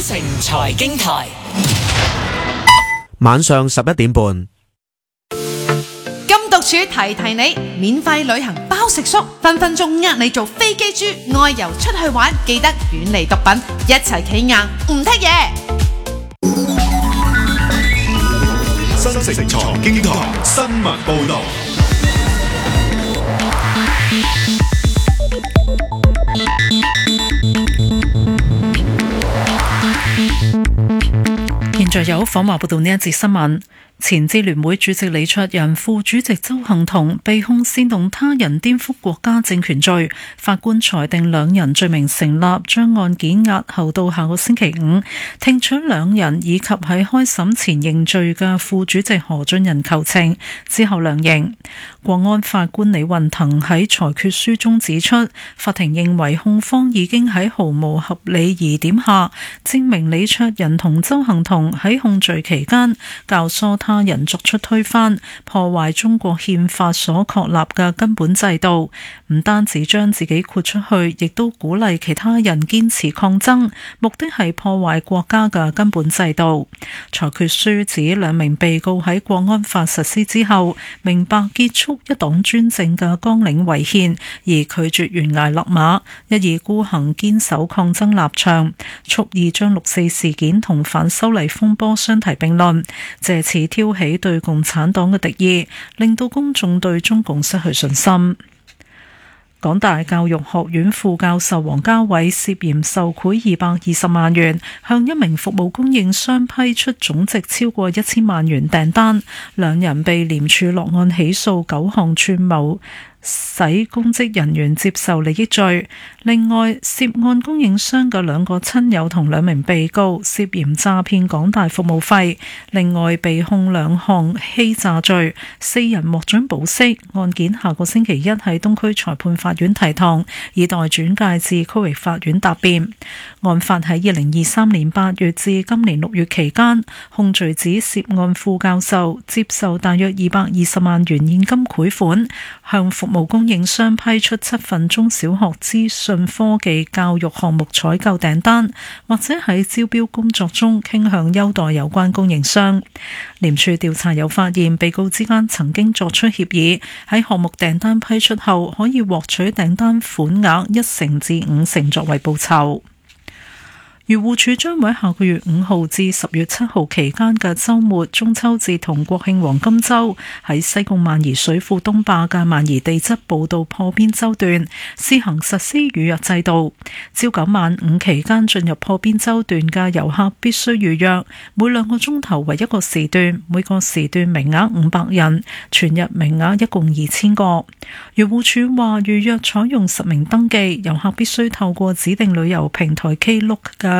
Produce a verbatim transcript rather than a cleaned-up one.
城財經台， 晚上十一點半。 禁毒處提提你，免費旅行包食宿，分分鐘呃你做飛機豬，外遊出去玩，記得遠離毒品，一齊企硬唔剔嘢。 新城財經台新聞報道。 現在有訪華報道呢一節新聞。前支聯會主席李卓人、副主席鄒幸彤被控煽動他人顛覆國家政權罪，法官裁定兩人罪名成立，將案件押後到下個星期五聽取兩人以及喺開審前認罪嘅副主席何俊仁求情，之後量刑。國安法官李運騰喺裁決書中指出，法庭認為控方已經喺毫無合理疑點下證明李卓人同鄒幸彤喺控罪期間教唆他人作出推翻、破壞中國憲法所確立嘅根本制度，唔單止將自己豁出去，亦都鼓勵其他人堅持抗爭，目的係破壞國家嘅根本制度。裁決書指兩名被告喺國安法實施之後，明白結束一黨專政嘅綱領違憲，而拒絕懸崖勒馬，一意孤行堅守抗爭立場，蓄意將六四事件同反修例風波相提並論，借此挑起對共產黨嘅敵意，令到公眾對中共失去信心。港大教育學院副教授王家衛涉嫌受賄二百二十萬元，向一名服務供應商批出總值超過一千萬元訂單，兩人被廉署落案起訴九項串謀使公職人員接受利益罪。另外，涉案供應商嘅兩個親友同兩名被告涉嫌詐騙港大服務費，另外被控兩項欺詐罪，四人獲准保釋。案件下個星期一喺東區裁判法院提堂，以待轉介至區域法院答辯。案發喺二零二三年八月至今年六月期間，控罪指涉案副教授接受大約二百二十萬元現金賄款，向服務供應商批出七份中小學資訊科技教育項目採購訂單，或者喺招標工作中傾向優待有關供應商。廉署調查有發現，被告之間曾經作出協議，喺項目訂單批出後可以獲取訂單款額一成至五成作為報酬。漁護署將會喺下個月五號至十月七號期間嘅週末、中秋節同國慶黃金週，喺西貢萬宜水庫東壩嘅萬宜地質步道破邊洲段試行實施預約制度。朝九晚五期間進入破邊洲段嘅遊客必須預約，每兩個鐘頭為一個時段，每個時段名額五百人，全日名額一共二千個。漁護署話預約採用實名登記，遊客必須透過指定旅遊平台 Klook 嘅